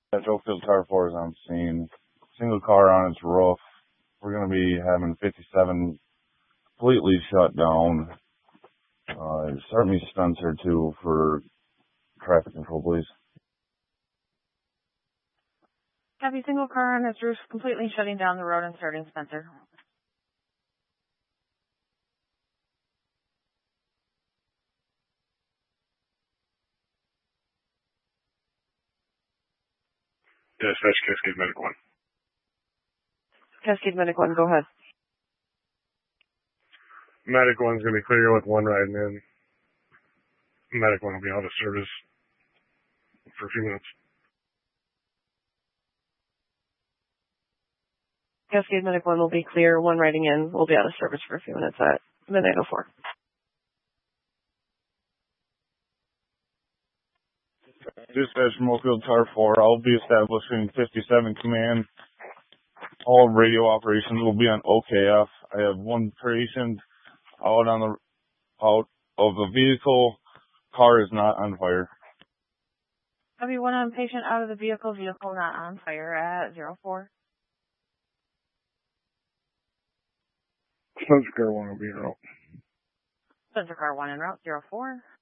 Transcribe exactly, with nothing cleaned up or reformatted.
Metro Field Car four is on scene. Single car on its roof. We're going to be having fifty-seven completely shut down. Uh, start me Spencer too for traffic control, please. Copy, single car on its roof completely shutting down the road and starting Spencer. Dispatch Cascade Medic one. Cascade Medic one, go ahead. Medic one's going to be clear with one riding in. Medic one will be out of service for a few minutes. Cascade Medic one will be clear, one riding in will be out of service for a few minutes at midnight oh four. Dispatch Mofield Car four, I'll be establishing fifty-seven command. All radio operations will be on O K F. I have one patient out on the out of the vehicle. Car is not on fire. Copy, one on patient out of the vehicle, vehicle not on fire at zero four. Spencer Car one will be in route. Spencer Car one en route, zero four.